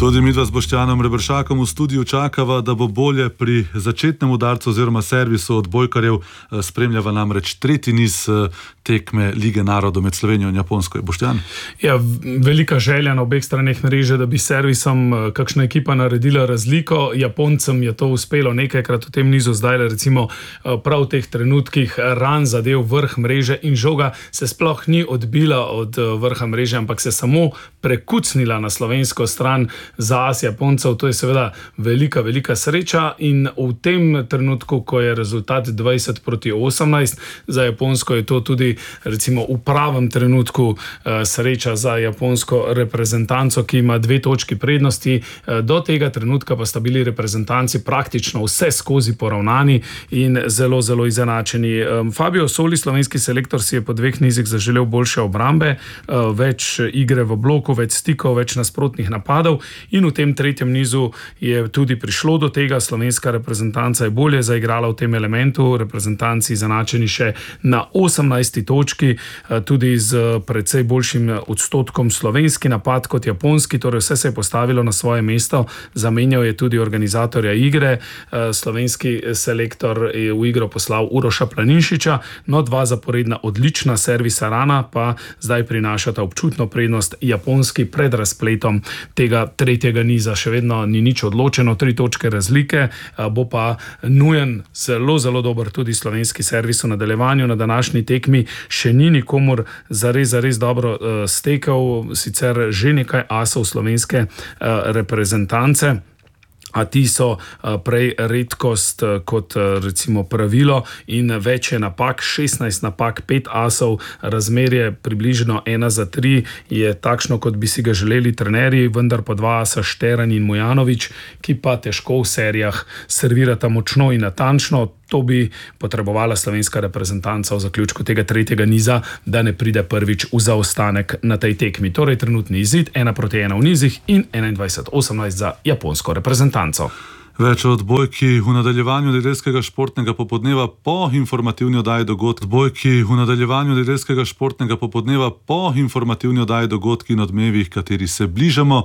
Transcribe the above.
Tudi midva z Boštjanom Reberšakom v studiu čakava, da bo bolje pri začetnem udarcu oziroma servisu odbojkarjev. Spremljava namreč tretji niz tekme Lige narodov med Slovenijo in Japonsko. Boštjan? Ja, velika želja na obeh straneh mreže, da bi servisom kakšna ekipa naredila razliko. Japoncem je to uspelo nekajkrat v tem nizu, zdaj recimo prav v teh trenutkih ran zadev vrh mreže in žoga se sploh ni odbila od vrha mreže, ampak se samo prekucnila na slovensko stran za as Japoncev. To je seveda velika sreča in v tem trenutku, ko je rezultat 20-18, za Japonsko je to tudi recimo v pravem trenutku sreča za japonsko reprezentanco, ki ima 2 točki prednosti. Do tega trenutka pa sta bili reprezentanci praktično vse skozi poravnani in zelo izenačeni. Fabio Soli, slovenski selektor, si je po 2 nizih zaželel boljše obrambe, več igre v bloku, več stikov, več nasprotnih napadov in v tem tretjem nizu je tudi prišlo do tega. Slovenska reprezentanca je bolje zaigrala v tem elementu, reprezentanci izenačeni še na 18. točki, tudi z precej boljšim odstotkom slovenski napad kot japonski, torej vse se je postavilo na svoje mesto. Zamenjal je tudi organizatorja igre, slovenski selektor je v igro poslal Uroša Planinšiča, no 2 zaporedna odlična servisa rana pa zdaj prinašata občutno prednost japonski pred razpletom tega tretjega niza. Še vedno ni nič odločeno, 3 točke razlike, bo pa nujen zelo dober tudi slovenski servis v nadaljevanju. Na današnji tekmi še ni nikomur zares dobro stekel, sicer že nekaj asov slovenske reprezentance, a ti so prej redkost kot recimo pravilo in več je napak, 16 napak, 5 asov, razmerje približno 1:3 je takšno, kot bi si ga želeli trenerji, vendar pa 2 asa, Štern in Mujanović, ki pa težko v serijah servirata močno in natančno. To bi potrebovala slovenska reprezentanca v zaključku tega tretjega niza, da ne pride prvič v zaostanek na tej tekmi. Torej trenutni izid 1:1 v nizih in 21-18 za japonsko reprezentanco. Več o odbojki v nadaljevanju nedeljskega športnega popodneva po informativni oddaji dogodki in odmevih, kateri se bližamo.